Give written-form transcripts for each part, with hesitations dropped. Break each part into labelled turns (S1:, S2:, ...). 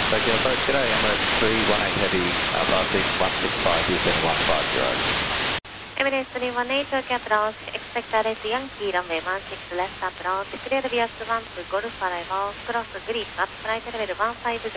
S1: Tokyo approach, g'day, Emirates 318 Heavy, passing 165, descending 150.
S2: Emirates 318 Tokyo approach, expect direct Yankee runway 16 left approach, clear via swamp, Golf arrival, cross green, at flight level 150.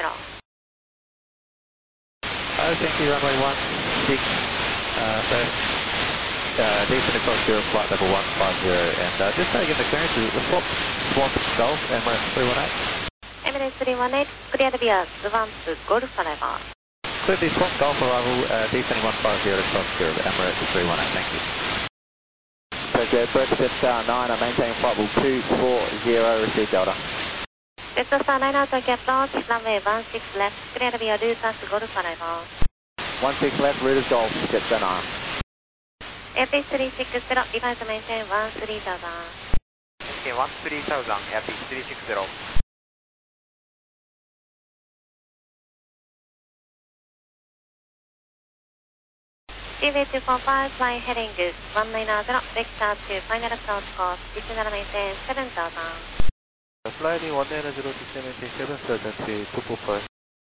S1: Yankee runway 16, first, descend across Europe, flight level 150, and just so you get the clearance, the swamp Golf, Emirates 318.
S2: Emirates 318, clear via swamp, Golf arrival.
S1: Clear the swamp Golf arrival, descending 150 across Europe, Emirates 318, thank you.
S3: Tokyo breakfast star 9, maintain flight level 240, receive Delta.
S2: Delta star 9 Tokyo approach, runway 16 left, clear via Lutas, Golf arrival.
S3: 16 left, route is Golf, Jetstar 9.
S2: Airbase 360, device maintain 13000.
S4: Maintain 13000, Airbase 360.
S2: Seaway 245, flying heading 190, vector to final approach course, descend maintain 7000.
S1: Flying 190, descend maintain 7000 to 245.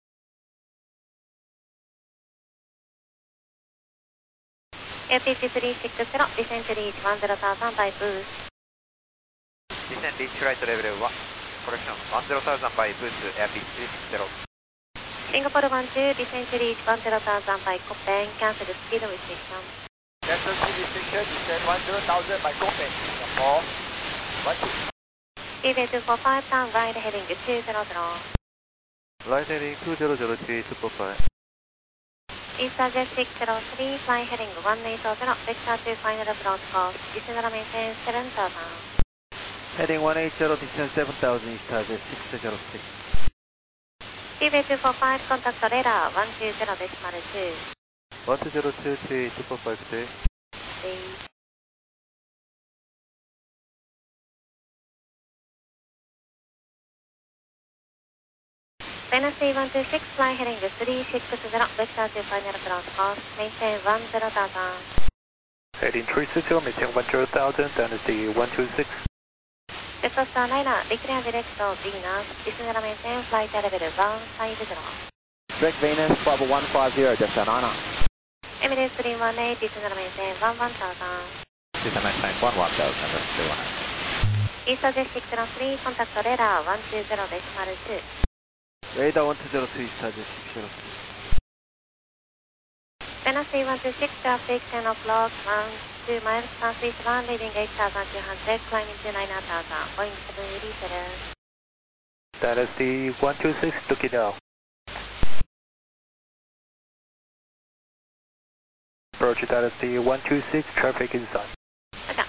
S2: Airbase 360, descend to reach 10,000 by boost.
S4: Descend reach right level 1, correction, 10,000 by boost, Airbase 360.
S2: Singapore 12, descend to reach 10,000 by Copen, cancel speed restriction.
S4: Cancel speed restriction, descend 10,000 by Copen, Singapore 12.
S2: Seaway 245, down right heading 200.
S1: Right heading 200 to 245.
S2: Eastern Jet 603, flying heading 180, vector to final approach course, descend maintain 7000.
S1: Heading 180, descend 7000, Eastern Jet 606.
S2: Seaway 245, contact radar 120.2.
S1: 1202 to 245,
S2: Please. Venus 126, flying heading 360, vector to final approach course, maintain 10,000.
S1: Heading 360, maintain 10,000, Dynasty 126.
S2: Delta star 9, declare direction Venus, descend maintain flight level 150.
S3: Direct Venus, flight level 150, Jetstar 9.
S2: Emirates 318, descend maintain 11,000.
S1: Descend maintain 11,000, Emirates 318.
S2: Eastern Jet 603, contact radar 120.2.
S1: Radar 120 to Eastern Jet 606.
S2: Venus 126, traffic 10 o'clock, 2 miles, southeast 1, leading 8,200, climbing to 9,000, Boeing 787.
S1: Dynasty 126, looking now. Approach Dynasty 126, traffic inside.